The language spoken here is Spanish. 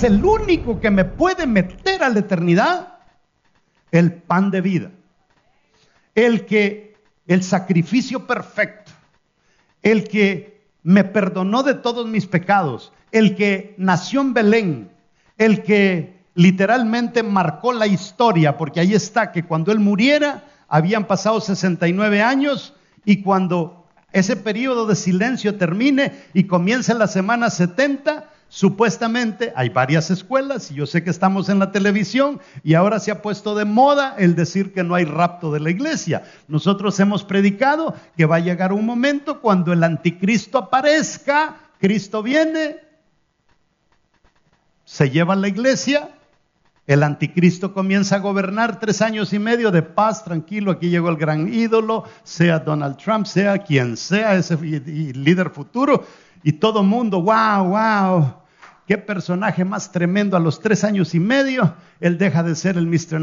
es el único que me puede meter a la eternidad, el pan de vida. El sacrificio perfecto, el que me perdonó de todos mis pecados, el que nació en Belén, el que literalmente marcó la historia, porque ahí está que cuando él muriera habían pasado 69 años y cuando ese periodo de silencio termine y comience la semana 70, supuestamente hay varias escuelas y yo sé que estamos en la televisión y ahora se ha puesto de moda el decir que no hay rapto de la iglesia. Nosotros hemos predicado que va a llegar un momento cuando el anticristo aparezca, Cristo viene, se lleva a la iglesia, el anticristo comienza a gobernar 3 años y medio de paz, tranquilo, aquí llegó el gran ídolo, sea Donald Trump, sea quien sea ese líder futuro, y todo mundo, wow, qué personaje más tremendo. A los 3 años y medio, él deja de ser el Mr.